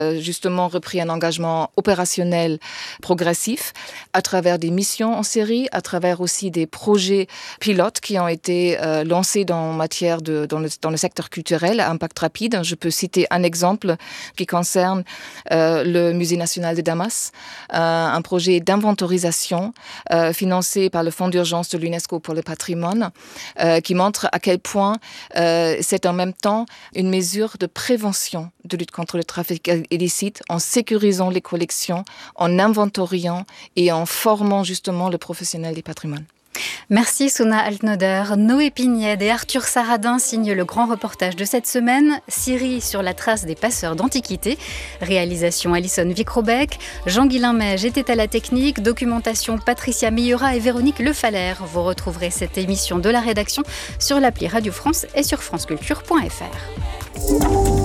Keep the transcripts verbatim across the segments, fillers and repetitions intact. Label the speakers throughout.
Speaker 1: justement repris un engagement opérationnel progressif à travers des missions en Syrie, à travers aussi des projets pilotes qui ont été euh, lancés dans matière de dans le, dans le secteur culturel à impact rapide. Je peux citer un exemple qui concerne euh, le Musée national de Damas, euh, un projet d'inventorisation euh, financé par le Fonds d'urgence de l'UNESCO pour le patrimoine, euh, qui montre à quel point euh, c'est en même temps une mesure de prévention de lutte contre le trafic illicite, en sécurisant les collections, en inventoriant et en formant justement le professionnel du patrimoine.
Speaker 2: Merci Suna Altnoder. Noé Pignède et Arthur Saradin signent le grand reportage de cette semaine. Syrie sur la trace des passeurs d'antiquités. Réalisation Alison Vicrobec. Jean-Guilain Meige était à la technique. Documentation Patricia Meillera et Véronique Lefalaire. Vous retrouverez cette émission de la rédaction sur l'appli Radio France et sur franceculture point f r.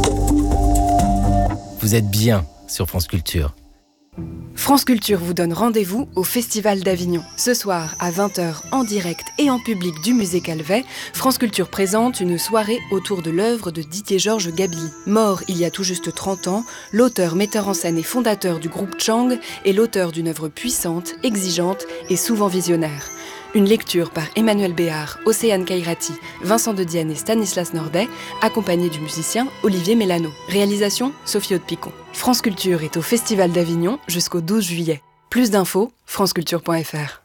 Speaker 3: Vous êtes bien sur France Culture.
Speaker 4: France Culture vous donne rendez-vous au Festival d'Avignon. Ce soir, à vingt heures, en direct et en public du Musée Calvet, France Culture présente une soirée autour de l'œuvre de Didier-Georges Gabilly. Mort il y a tout juste trente ans, l'auteur, metteur en scène et fondateur du groupe Chang est l'auteur d'une œuvre puissante, exigeante et souvent visionnaire. Une lecture par Emmanuel Béard, Océane Kairati, Vincent de Dienne et Stanislas Nordet, accompagné du musicien Olivier Mélano. Réalisation Sophie Aude-Picon. France Culture est au Festival d'Avignon jusqu'au douze juillet. Plus d'infos, franceculture point f r.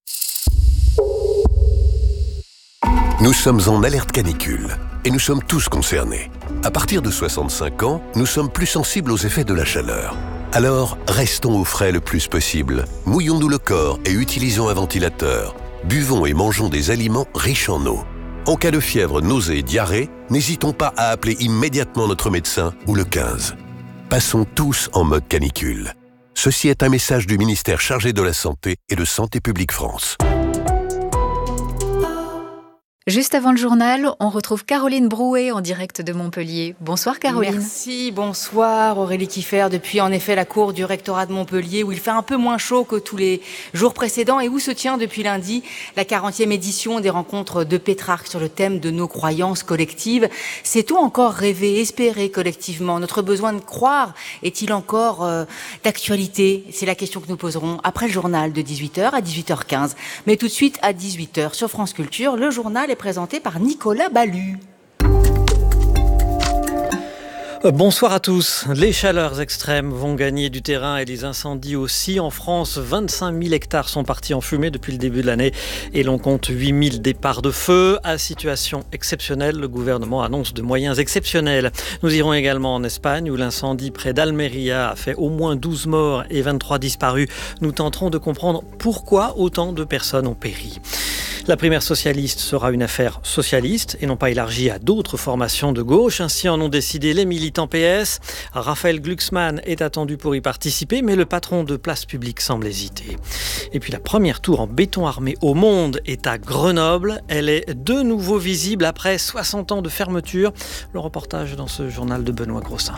Speaker 5: Nous sommes en alerte canicule et nous sommes tous concernés. À partir de soixante-cinq ans, nous sommes plus sensibles aux effets de la chaleur. Alors, restons au frais le plus possible. Mouillons-nous le corps et utilisons un ventilateur. Buvons et mangeons des aliments riches en eau. En cas de fièvre, nausée et diarrhée, n'hésitons pas à appeler immédiatement notre médecin ou le quinze. Passons tous en mode canicule. Ceci est un message du ministère chargé de la Santé et de Santé publique France.
Speaker 2: Juste avant le journal, on retrouve Caroline Brouet en direct de Montpellier. Bonsoir Caroline.
Speaker 6: Merci, bonsoir Aurélie Kiffer. Depuis en effet la cour du rectorat de Montpellier où il fait un peu moins chaud que tous les jours précédents et où se tient depuis lundi la quarantième édition des rencontres de Pétrarque sur le thème de nos croyances collectives. Sait-on encore rêver, espérer collectivement? Notre besoin de croire est-il encore euh, d'actualité? C'est la question que nous poserons après le journal de dix-huit heures à dix-huit heures quinze. Mais tout de suite à dix-huit heures sur France Culture, le journal est présenté par Nicolas Ballu.
Speaker 7: Bonsoir à tous. Les chaleurs extrêmes vont gagner du terrain et les incendies aussi. En France, vingt-cinq mille hectares sont partis en fumée depuis le début de l'année et l'on compte huit mille départs de feu. À situation exceptionnelle, le gouvernement annonce de moyens exceptionnels. Nous irons également en Espagne où l'incendie près d'Almeria a fait au moins douze morts et vingt-trois disparus. Nous tenterons de comprendre pourquoi autant de personnes ont péri. La primaire socialiste sera une affaire socialiste et non pas élargie à d'autres formations de gauche. Ainsi en ont décidé les militants P S. Raphaël Glucksmann est attendu pour y participer, mais le patron de Place Publique semble hésiter. Et puis la première tour en béton armé au monde est à Grenoble. Elle est de nouveau visible après soixante ans de fermeture. Le reportage dans ce journal de Benoît Grossin.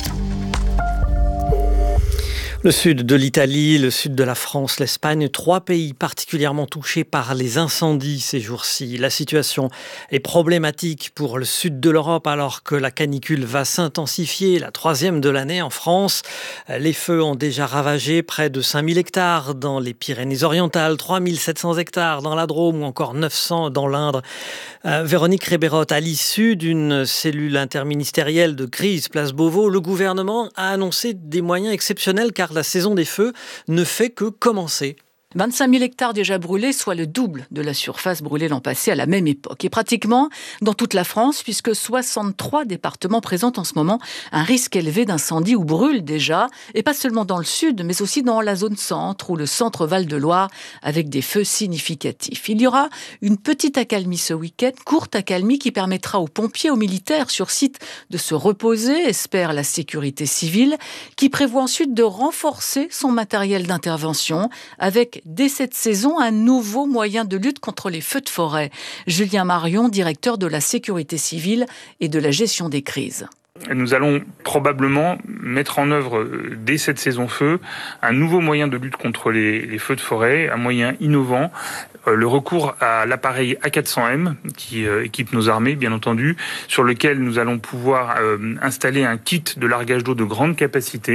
Speaker 7: Le sud de l'Italie, le sud de la France, l'Espagne, trois pays particulièrement touchés par les incendies ces jours-ci. La situation est problématique pour le sud de l'Europe alors que la canicule va s'intensifier, la troisième de l'année en France. Les feux ont déjà ravagé près de cinq mille hectares dans les Pyrénées-Orientales, trois mille sept cents hectares dans la Drôme ou encore neuf cents dans l'Indre. Euh, Véronique Réberotte, à l'issue d'une cellule interministérielle de crise Place Beauvau, le gouvernement a annoncé des moyens exceptionnels car la saison des feux ne fait que commencer.
Speaker 8: vingt-cinq mille hectares déjà brûlés, soit le double de la surface brûlée l'an passé à la même époque. Et pratiquement dans toute la France, puisque soixante-trois départements présentent en ce moment un risque élevé d'incendie ou brûlent déjà, et pas seulement dans le sud, mais aussi dans la zone centre ou le centre Val-de-Loire, avec des feux significatifs. Il y aura une petite accalmie ce week-end, courte accalmie qui permettra aux pompiers, aux militaires sur site de se reposer, espère la sécurité civile, qui prévoit ensuite de renforcer son matériel d'intervention avec dès cette saison, un nouveau moyen de lutte contre les feux de forêt. Julien Marion, directeur de la sécurité civile et de la gestion des crises.
Speaker 9: Nous allons probablement mettre en œuvre, dès cette saison feu, un nouveau moyen de lutte contre les, les feux de forêt, un moyen innovant, le recours à l'appareil A quatre cents M, qui euh, équipe nos armées, bien entendu, sur lequel nous allons pouvoir euh, installer un kit de largage d'eau de grande capacité,